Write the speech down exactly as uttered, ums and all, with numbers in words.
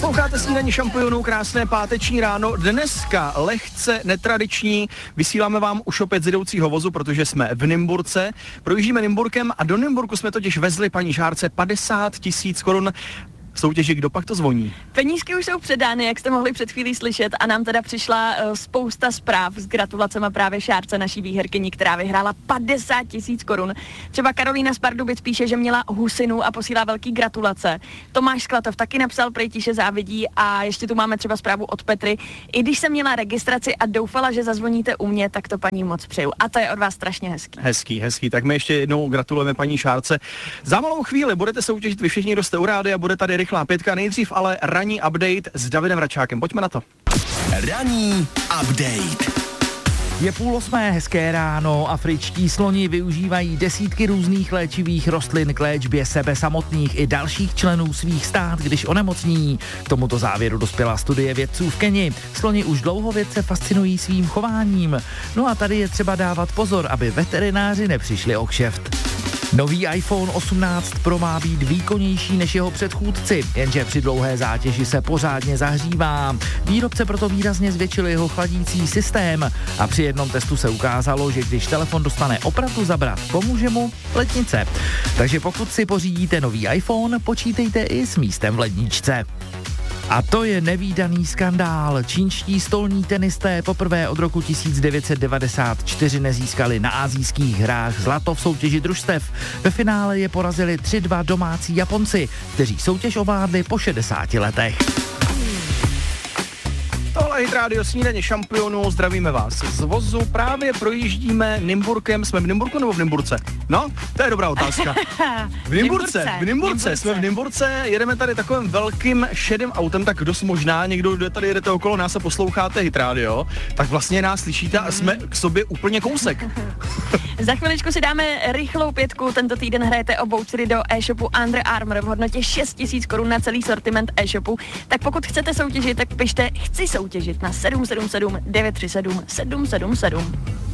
Posloucháte Snídaní šampionů, krásné páteční ráno. Dneska lehce netradiční, vysíláme vám už opět z jedoucího vozu, protože jsme v Nymburce. Projíždíme Nymburkem a do Nymburku jsme totiž vezli paní Šárce padesát tisíc korun. Soutěži, kdo pak to zvoní? Penízky už jsou předány, jak jste mohli před chvílí slyšet, a nám teda přišla uh, spousta zpráv s gratulacemi právě Šárce, naší výherkyni, která vyhrála padesát tisíc korun. Třeba Karolína z Pardubic píše, že měla husinu a posílá velký gratulace. Tomáš Sklatov taky napsal, prej tiše závidí, a ještě tu máme třeba zprávu od Petry. I když jsem měla registraci a doufala, že zazvoníte u mě, tak to paní moc přeju. A to je od vás strašně hezký. Hezký, hezký. Tak my ještě jednou gratulujeme paní Šárce. Za malou chvíli budete soutěžit vy všichni, kdo jste u rádia, bude tady rychlá pětka, nejdřív ale ranní update s Davidem Račákem. Pojďme na to. Ranní update. Je půl osmé, hezké ráno. Afričtí sloni využívají desítky různých léčivých rostlin k léčbě sebe samotných i dalších členů svých stád, když onemocní. K tomuto závěru dospěla studie vědců v Keni. Sloni už dlouho vědce fascinují svým chováním. No a tady je třeba dávat pozor, aby veterináři nepřišli o kšeft. Nový iPhone osmnáct Pro má být výkonnější než jeho předchůdci, jenže při dlouhé zátěži se pořádně zahřívá. Výrobce proto výrazně zvětšil jeho chladící systém a při jednom testu se ukázalo, že když telefon dostane opravdu zabrat, pomůže mu lednice. Takže pokud si pořídíte nový iPhone, počítejte i s místem v ledničce. A to je nevídaný skandál. Čínští stolní tenisté poprvé od roku tisíc devět set devadesát čtyři nezískali na asijských hrách zlato v soutěži družstev. Ve finále je porazili tři dva domácí Japonci, kteří soutěž ovládli po šedesáti letech. Tohle je Hit Radio, Snídaně šampionů, zdravíme vás z vozu, právě projíždíme Nymburkem, jsme v Nymburku nebo v Nymburce? No, to je dobrá otázka. V Nymburce, v Nymburce, jsme v Nymburce, jedeme tady takovým velkým šedým autem, tak dost možná někdo, kdo tady jedete okolo nás a posloucháte Hit Radio, tak vlastně nás slyšíte a jsme k sobě úplně kousek. Za chviličku si dáme rychlou pětku, tento týden hrajete o vouchery do e-shopu Under Armour v hodnotě šest tisíc korun na celý sortiment e-shopu, tak pokud chcete soutěžit, tak pište chci soutěžit na sedm sedm sedm devět tři sedm sedm sedm sedm.